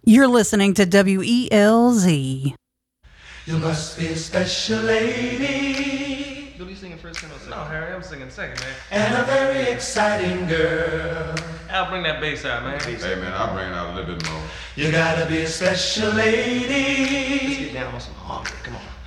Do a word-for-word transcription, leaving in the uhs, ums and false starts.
You're listening to W E L Z. You must be a special lady. You'll be singing first and second. No, Harry, I'm singing second, man. And a very exciting girl. I'll bring that bass out, man. Hey, man, I'll bring it out a little bit more. You gotta be a special lady. Let's get down on some harmony. Come on.